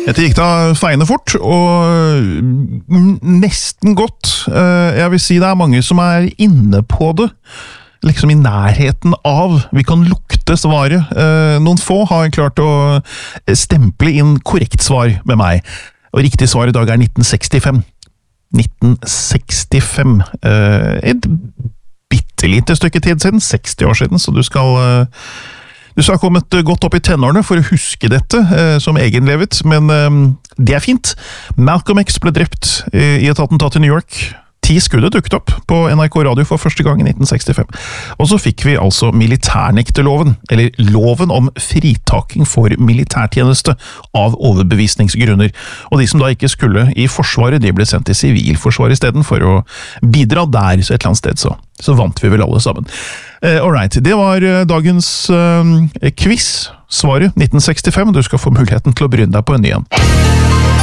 Dette gikk da feiende fort, og nesten godt. Jeg vil si det mange som inne på det, liksom i nærheten av. Vi kan lukte svaret. Noen få har klart å stemple inn korrekt svar med meg. Og riktig svar i dag 1965. 1965. Et bittelite stykke tid siden, 60 år siden, så du skal ha kommet godt opp i tenårene for å huske dette som egenlevet, men det fint. Malcolm X ble drept i et attentat i New York. 10 skuddet dukket opp på NRK Radio for første gang i 1965. Og så fikk vi altså militærnekterloven, eller loven om fritaking for militærtjeneste av overbevisningsgrunner. Og de som da ikke skulle i forsvaret, de ble sendt til sivilforsvaret i stedet for å bidra der, så et eller annet sted så vant vi vel alle sammen. Alright, det var dagens quiz. Svaret 1965. Du skal få muligheten til å bryne deg på en ny en.